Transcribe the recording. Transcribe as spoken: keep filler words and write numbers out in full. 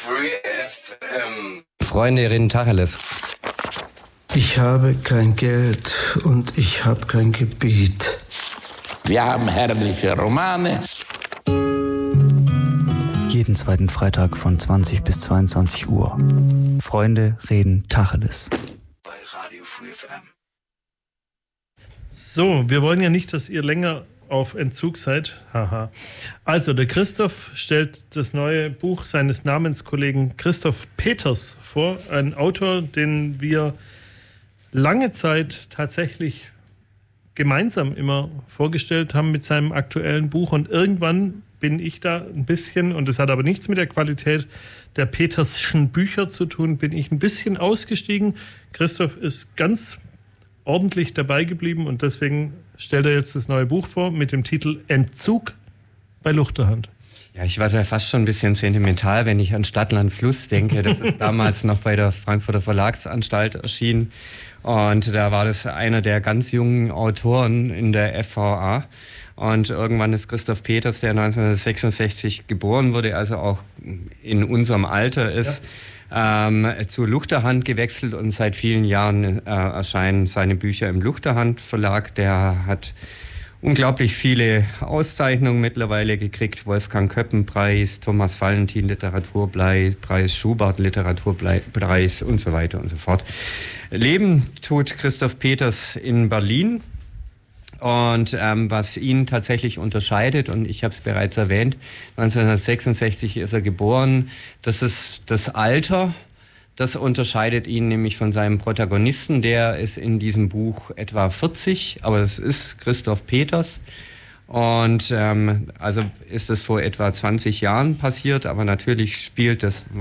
Free F M. Freunde reden Tacheles. Ich habe kein Geld und ich habe kein Gebiet. Wir haben herrliche Romane. Jeden zweiten Freitag von zwanzig bis zweiundzwanzig Uhr. Freunde reden Tacheles. Bei Radio Free F M. So, wir wollen ja nicht, dass ihr länger auf Entzug seid. Haha. Also, der Christoph stellt das neue Buch seines Namenskollegen Christoph Peters vor. Ein Autor, den wir lange Zeit tatsächlich gemeinsam immer vorgestellt haben mit seinem aktuellen Buch. Und irgendwann bin ich da ein bisschen, und das hat aber nichts mit der Qualität der Peterschen Bücher zu tun, bin ich ein bisschen ausgestiegen. Christoph ist ganz ordentlich dabei geblieben und deswegen stellt er jetzt das neue Buch vor mit dem Titel Entzug bei Luchterhand. Ja, ich war da fast schon ein bisschen sentimental, wenn ich an Stadt, Land, Fluss denke. Das ist damals noch bei der Frankfurter Verlagsanstalt erschienen. Und da war das einer der ganz jungen Autoren in der F V A. Und irgendwann ist Christoph Peters, der neunzehnhundertsechsundsechzig geboren wurde, also auch in unserem Alter ist, ja. ähm, zu Luchterhand gewechselt. Und seit vielen Jahren äh, erscheinen seine Bücher im Luchterhand Verlag. Der hat unglaublich viele Auszeichnungen mittlerweile gekriegt. Wolfgang Köppen-Preis, Thomas Valentin Literaturpreis, Schubert Literaturpreis und so weiter und so fort. Leben tut Christoph Peters in Berlin. Und ähm, was ihn tatsächlich unterscheidet, und ich habe es bereits erwähnt, neunzehnhundertsechsundsechzig ist er geboren, das ist das Alter. Das unterscheidet ihn nämlich von seinem Protagonisten, der ist in diesem Buch etwa vierzig, aber das ist Christoph Peters. Und ähm, also ist es vor etwa zwanzig Jahren passiert, aber natürlich spielt das